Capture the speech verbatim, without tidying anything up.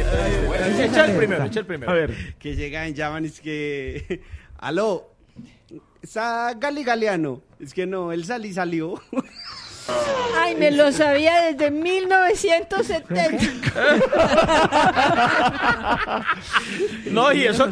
Echa el primero, echa el primero. A ver. Que llegan, llaman, es que... Aló, ¿está Gali Galeano? Es que no, él salí salió. Ay, me lo sabía desde mil novecientos setenta. No, y eso